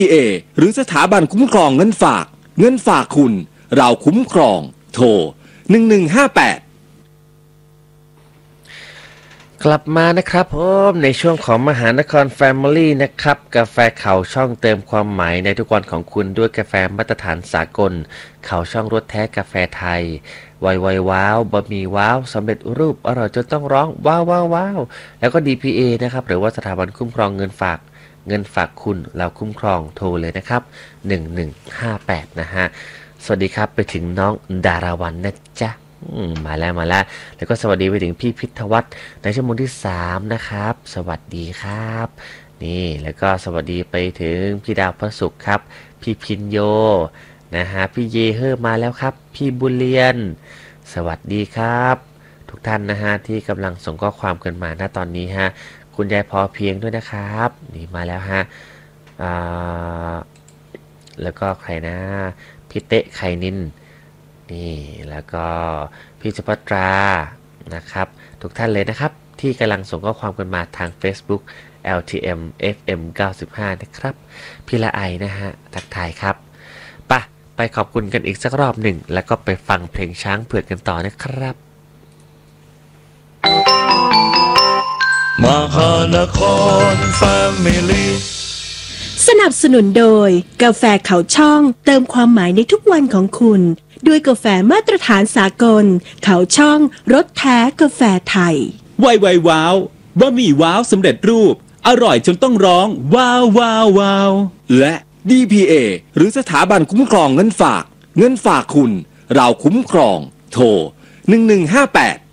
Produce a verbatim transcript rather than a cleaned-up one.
เอ หรือสถาบันคุ้มครองเงินฝากเงินฝากคุณเราคุ้มครองโทรหนึ่งหนึ่งห้าแปดกลับมานะครับผมในช่วงของมหานคร Family นะครับกาแฟเขาช่องเติมความหมายในทุกวันของคุณด้วยกาแฟมาตรฐานสากลเขาช่องรสแท้กาแฟไทยไวไวว้าวบะหมี่ว้าวสำเร็จรูปอร่อยจนต้องร้องว้าวว้าวว้าวแล้วก็ ดี พี เอ นะครับหรือว่าสถาบันคุ้มครองเงินฝากเงินฝากคุณเราคุ้มครองโทรเลยนะครับหนึ่งหนึ่งห้าแปดนะฮะสวัสดีครับไปถึงน้องดาราวันนะจ๊ะมาแล้วมาแล้วแล้วก็สวัสดีไปถึงพี่พิทวัฒน์ในชั่วโมงที่สามนะครับสวัสดีครับนี่แล้วก็สวัสดีไปถึงพี่ดาวพระศุกร์ครับพี่พินโยนะฮะพี่เยเฮอร์มาแล้วครับพี่บุญเลียนสวัสดีครับทุกท่านนะฮะที่กำลังส่งข้อความกันมาณตอนนี้ฮะคุณยายพอเพียงด้วยนะครับนี่มาแล้วฮะอ่าแล้วก็ใครนะพี่เตะไข่นินนี่แล้วก็พี่สุภัตรานะครับทุกท่านเลยนะครับที่กำลังส่งข้อความกันมาทาง Facebook แอล ที เอ็ม เอฟ เอ็ม เก้าสิบห้านะครับพี่ละไอนะฮะทักทายครับป่ะไปขอบคุณกันอีกสักรอบหนึ่งแล้วก็ไปฟังเพลงช้างเผือกกันต่อนะครับมหานคร Family สนับสนุนโดยกาแฟเขาช่องเติมความหมายในทุกวันของคุณด้วยกาแฟมาตรฐานสากลเขาช่องรสแท้กาแฟไทยไวไวว้าวบะหมี่ว้าวสำเร็จรูปอร่อยจนต้องร้องว้าวว้าวว้าวและ ดี พี เอ หรือสถาบันคุ้มครองเงินฝากเงินฝากคุณเราคุ้มครองโทรหนึ่งหนึ่งห้าแปด